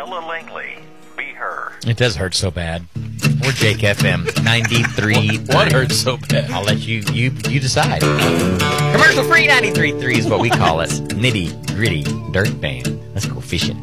Priscilla Langley. Be her. It does hurt so bad. Or Jake FM 93. What hurts so bad? I'll let you decide. Commercial free 93.3 is what we call us. Nitty gritty dirt band. Let's go fishing.